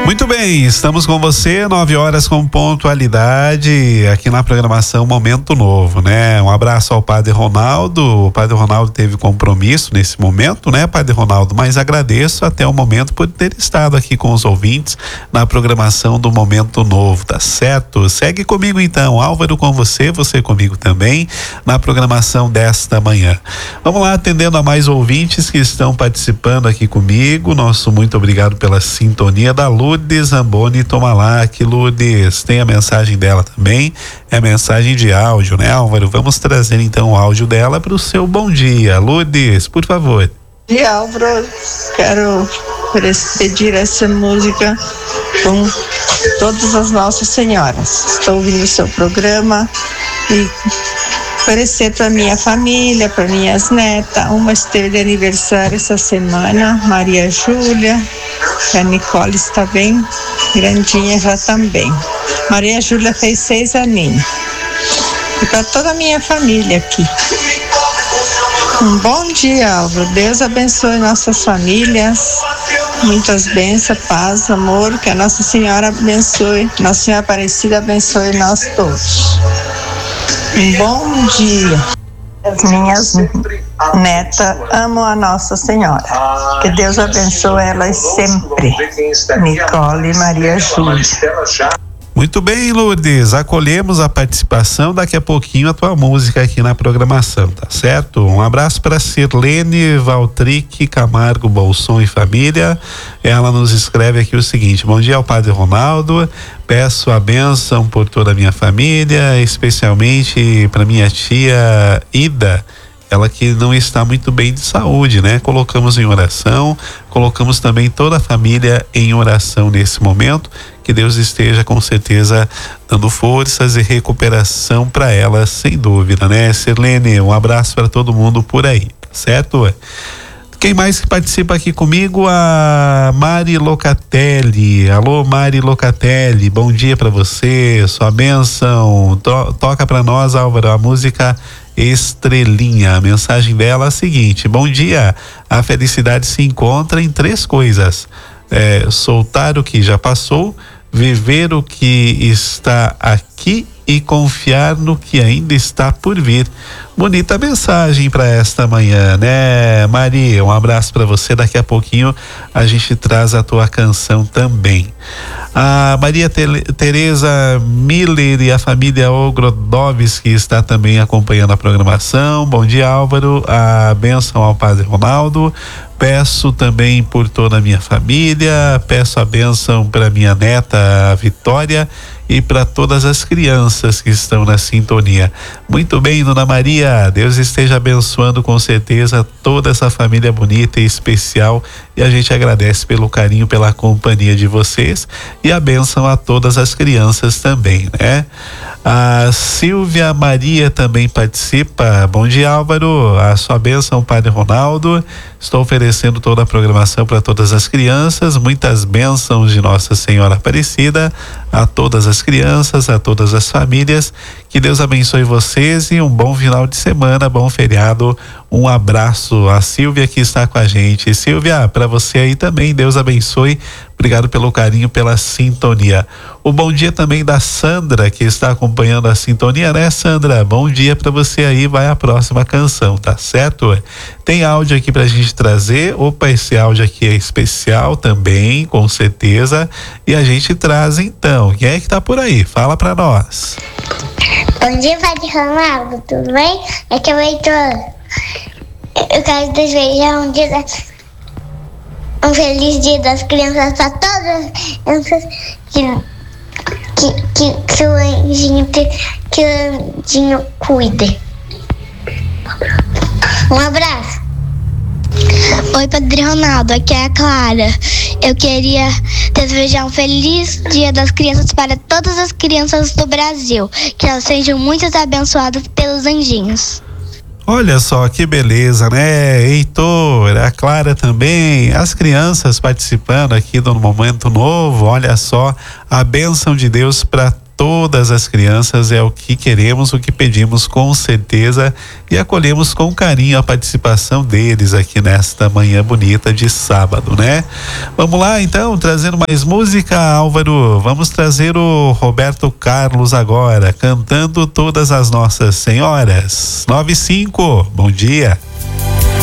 Muito bem, estamos com você, 9h com pontualidade, aqui na programação Momento Novo, né? Um abraço ao Padre Ronaldo. O Padre Ronaldo teve compromisso nesse momento, né, Padre Ronaldo? Mas agradeço até o momento por ter estado aqui com os ouvintes na programação do Momento Novo, tá certo? Segue comigo então, Álvaro com você comigo também, na programação desta manhã. Vamos lá, atendendo a mais ouvintes que estão participando aqui comigo. Nosso muito obrigado pela sintonia da Lourdes Zamboni Tomalak. Lourdes, tem a mensagem dela também, é a mensagem de áudio, né, Álvaro? Vamos trazer então o áudio dela para o seu bom dia. Lourdes, por favor. E Álvaro, quero pedir essa música com todas as Nossas Senhoras. Estou ouvindo o seu programa e oferecer para minha família, para minhas netas. Uma esteve de aniversário essa semana, Maria Júlia. A Nicole está bem grandinha já também. Maria Júlia fez 6 aninhos. E para toda a minha família aqui. Um bom dia, Álvaro. Deus abençoe nossas famílias. Muitas bênçãos, paz, amor. Que a Nossa Senhora abençoe. Nossa Senhora Aparecida abençoe nós todos. Um bom dia. As minhas netas amam a Nossa Senhora. Que Deus abençoe elas sempre. Nicole e Maria Júlia. Muito bem, Lourdes, acolhemos a participação, daqui a pouquinho a tua música aqui na programação, tá certo? Um abraço para Sirlene Valtric Camargo Bolson e família. Ela nos escreve aqui o seguinte: bom dia ao Padre Ronaldo, peço a bênção por toda a minha família, especialmente para minha tia Ida, ela que não está muito bem de saúde, né? Colocamos em oração, colocamos também toda a família em oração nesse momento, que Deus esteja com certeza dando forças e recuperação para ela, sem dúvida, né? Sirlene, um abraço para todo mundo por aí, certo? Quem mais que participa aqui comigo? A Mari Locatelli. Alô, Mari Locatelli, bom dia para você, sua bênção. Toca para nós, Álvaro, a música Estrelinha. A mensagem dela é a seguinte: bom dia, a felicidade se encontra em 3 coisas: soltar o que já passou, viver o que está aqui e confiar no que ainda está por vir. Bonita mensagem para esta manhã, né, Maria? Um abraço para você. Daqui a pouquinho a gente traz a tua canção também. A Maria Tereza Miller e a família Ogrodovski está também acompanhando a programação. Bom dia, Álvaro. A bênção ao Padre Ronaldo. Peço também por toda a minha família, peço a bênção para minha neta Vitória e para todas as crianças que estão na sintonia. Muito bem, Dona Maria, Deus esteja abençoando com certeza toda essa família bonita e especial, e a gente agradece pelo carinho, pela companhia de vocês, e a bênção a todas as crianças também, né? A Silvia Maria também participa. Bom dia, Álvaro, a sua bênção, Padre Ronaldo. Estou oferecendo toda a programação para todas as crianças, muitas bênçãos de Nossa Senhora Aparecida a todas as crianças, a todas as famílias. Que Deus abençoe vocês e um bom final de semana, bom feriado. Um abraço. A Silvia que está com a gente. Silvia, para você aí também, Deus abençoe. Obrigado pelo carinho, pela sintonia. O bom dia também da Sandra, que está acompanhando a sintonia, né, Sandra? Bom dia para você aí, vai a próxima canção, tá certo? Tem áudio aqui pra gente trazer. Opa, esse áudio aqui é especial também, com certeza. E a gente traz então. Quem é que tá por aí? Fala pra nós. Bom dia, Padre Ronaldo, tudo bem? Aqui é o Heitor. Eu quero desejar um feliz dia das crianças para todas as crianças, que o anjinho cuide. Um abraço. Oi, Padre Ronaldo, aqui é a Clara. Eu queria desejar um feliz dia das crianças para todas as crianças do Brasil, que elas sejam muito abençoadas pelos anjinhos. Olha só que beleza, né? Heitor, a Clara também, as crianças participando aqui do Momento Novo. Olha só a bênção de Deus para todas as crianças é o que queremos, o que pedimos com certeza, e acolhemos com carinho a participação deles aqui nesta manhã bonita de sábado, né? Vamos lá então, trazendo mais música, Álvaro. Vamos trazer o Roberto Carlos agora, cantando Todas as Nossas Senhoras. 95, bom dia.